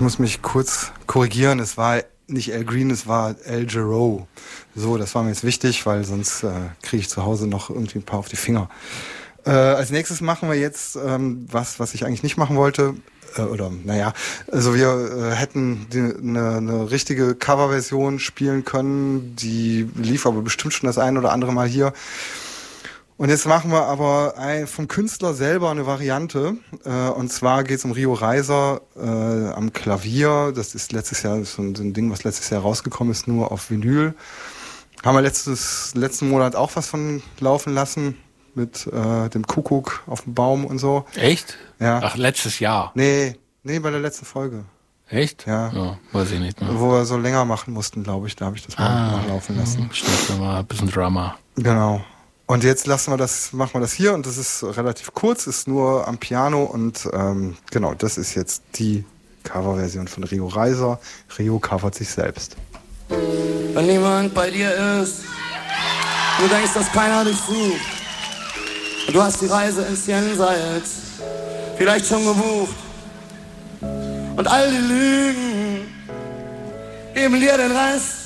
Ich muss mich kurz korrigieren, es war nicht Al Green, es war Al Jarreau. So, das war mir jetzt wichtig, weil sonst kriege ich zu Hause noch irgendwie ein paar auf die Finger. Als nächstes machen wir jetzt was ich eigentlich nicht machen wollte. Also wir hätten eine richtige Coverversion spielen können, die lief aber bestimmt schon das ein oder andere Mal hier. Und jetzt machen wir aber vom Künstler selber eine Variante. Und zwar geht es um Rio Reiser am Klavier. Das ist letztes Jahr so ein Ding, was letztes Jahr rausgekommen ist, nur auf Vinyl. Haben wir letzten Monat auch was von laufen lassen mit dem Kuckuck auf dem Baum und so. Echt? Ja. Ach, letztes Jahr? Nee, bei der letzten Folge. Echt? Ja. Weiß ich nicht mehr. Wo wir so länger machen mussten, glaube ich. Da habe ich das mal nachlaufen lassen. Stimmt, da war ein bisschen Drama. Genau. Und jetzt machen wir das hier und das ist relativ kurz, ist nur am Piano und genau, das ist jetzt die Coverversion von Rio Reiser. Rio covert sich selbst. Wenn niemand bei dir ist, du denkst, dass keiner dich sucht und du hast die Reise ins Jenseits vielleicht schon gebucht und all die Lügen geben dir den Rest.